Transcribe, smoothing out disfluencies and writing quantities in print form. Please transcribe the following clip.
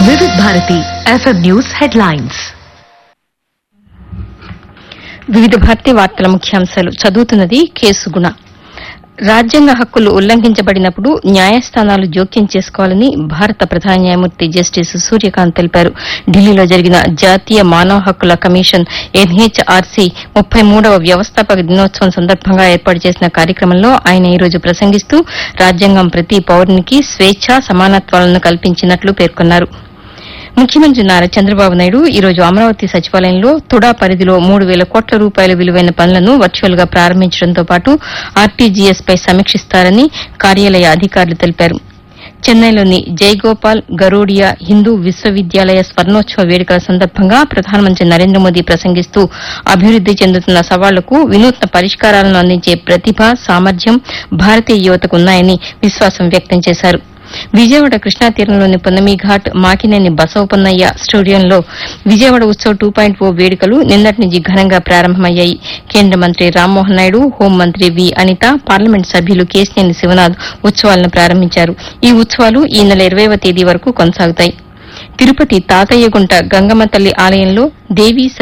వివిధ Bharati FM news headlines. వివిధ భారతి వార్తల ముఖ్యాంశాలు చదువుతున్నది కేసుగుణ. రాజ్యాంగ హక్కులు ఉల్లంఘించబడినప్పుడు న్యాయస్థానాలు జోక్యం చేసుకోవాలని భారత ప్రధాన న్యాయమూర్తి జస్టిస్ సూర్యకాంత్ తెలిపారు. ఢిల్లీలో జరిగిన జాతీయ మానవ హక్కుల కమిషన్ ఎన్హెచ్ఆర్సీ 33వ వ్యవస్థాపక దినోత్సవం సందర్భంగా ఏర్పాటు చేసిన కార్యక్రమంలో ఆయన ఈ రోజు ప్రసంగిస్తూ రాజ్యాంగం ప్రతి పౌరునికి స్వేచ్ఛ సమానత్వాలను కల్పించినట్లు పేర్కొన్నారు. ముఖ్యమంత్రి నారా చంద్రబాబు నాయుడు ఈ రోజు అమరావతి సచివాలయంలో తుడా పరిధిలో 3,000 కోట్ల రూపాయల విలువైన పనులను వర్చువల్ గా ప్రారంభించడంతో పాటు ఆర్టీజీఎస్ పై సమీక్షిస్తారని కార్యాలయ అధికారులు తెలిపారు. చెన్నైలోని జైగోపాల్ గరోడియా హిందూ విశ్వవిద్యాలయ స్వర్ణోత్సవ వేడుకల సందర్భంగా ప్రధానమంత్రి నరేంద్ర మోదీ ప్రసంగిస్తూ అభివృద్ది చెందుతున్న సవాళ్లకు వినూత్న పరిష్కారాలను అందించే ప్రతిభ సామర్థ్యం భారతీయ యువతకు ఉన్నాయని విశ్వాసం వ్యక్తం చేశారు. విజయవాడ కృష్ణా తీరంలోని పొన్నమిఘాట్ మాకినేని బసవపన్నయ్య స్టేడియంలో విజయవాడ ఉత్సవ్ 2.0 వేడుకలు నిన్నటి నుంచి ఘనంగా ప్రారంభమయ్యాయి. కేంద్ర మంత్రి రామ్మోహన్ నాయుడు, హోంమంత్రి వి అనిత, పార్లమెంట్ సభ్యులు కేశినేని శివనాథ్ ఉత్సవాలను ప్రారంభించారు. ఈ ఉత్సవాలు ఈ నెల 20వ తేదీ వరకు కొనసాగుతాయి. తిరుపతి తాతయ్యగుంట గంగమ్మ తల్లి ఆలయంలో దేవీ